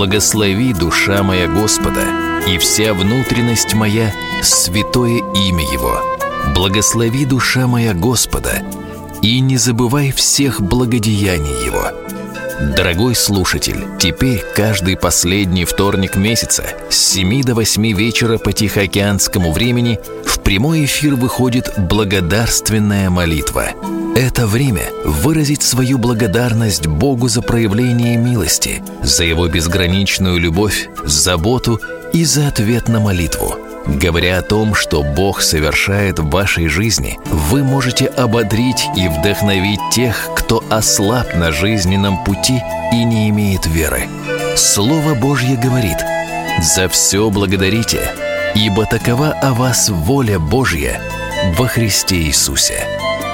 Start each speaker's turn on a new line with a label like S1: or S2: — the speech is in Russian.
S1: Благослови, душа моя, Господа, и вся внутренность моя святое имя Его. Благослови, душа моя, Господа, и не забывай всех благодеяний Его. Дорогой слушатель, теперь каждый последний вторник месяца с 7 до 8 вечера по тихоокеанскому времени в прямой эфир выходит благодарственная молитва. Это время выразить свою благодарность Богу за проявление милости, за Его безграничную любовь, заботу и за ответ на молитву. Говоря о том, что Бог совершает в вашей жизни, вы можете ободрить и вдохновить тех, кто ослаб на жизненном пути и не имеет веры. Слово Божье говорит: «За все благодарите, ибо такова о вас воля Божья во Христе Иисусе».